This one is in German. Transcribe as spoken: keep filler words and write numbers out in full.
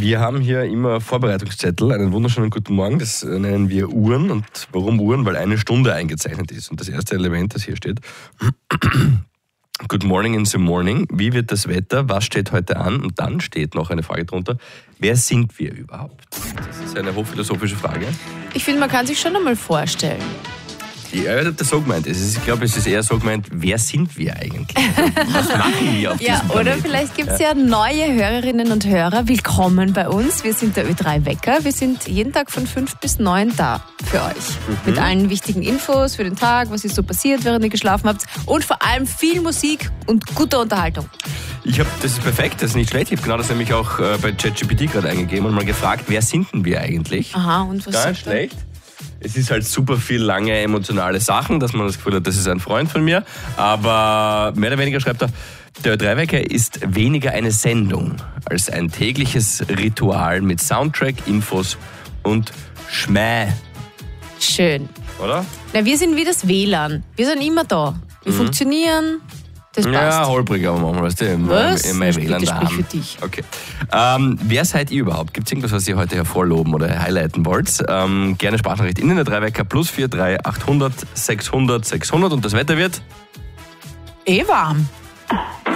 wir haben hier immer Vorbereitungszettel, einen wunderschönen guten Morgen, das nennen wir Uhren. Und warum Uhren? Weil eine Stunde eingezeichnet ist. Und das erste Element, das hier steht, Good morning in the morning. Wie wird das Wetter? Was steht heute an? Und dann steht noch eine Frage drunter. Wer sind wir überhaupt? Das ist eine hochphilosophische Frage. Ich finde, man kann sich schon einmal vorstellen. Ja, ich habe das so gemeint. Ich glaube, es ist eher so gemeint, wer sind wir eigentlich? Was machen wir auf Ja, diesem oder Planeten? vielleicht gibt es ja. ja neue Hörerinnen und Hörer. Willkommen bei uns. Wir sind der Ö drei Wecker. Wir sind jeden Tag von fünf bis neun da für euch. Mhm. Mit allen wichtigen Infos für den Tag, was ist so passiert, während ihr geschlafen habt. Und vor allem viel Musik und gute Unterhaltung. Ich habe, das ist perfekt, das ist nicht schlecht. Ich habe genau das nämlich auch äh, bei ChatGPT gerade eingegeben und mal gefragt, wer sind denn wir eigentlich? Aha, und was Gar nicht schlecht. Es ist halt super viel lange emotionale Sachen, dass man das Gefühl hat, das ist ein Freund von mir. Aber mehr oder weniger schreibt er, der Ö drei Wecker ist weniger eine Sendung als ein tägliches Ritual mit Soundtrack, Infos und Schmäh. Schön. Oder? Na, wir sind wie das W L A N. Wir sind immer da. Wir mhm. funktionieren. Das passt. Ja, holprig, aber manchmal, weißt du, was? Im, im W L A N Bitte da sprich haben. für dich. Okay. Ähm, wer seid ihr überhaupt? Gibt es irgendwas, was ihr heute hervorloben oder highlighten wollt? Ähm, gerne Sprachnachricht in den Ö drei Wecker plus vier drei achthundert sechshundert sechshundert und das Wetter wird? Eh warm.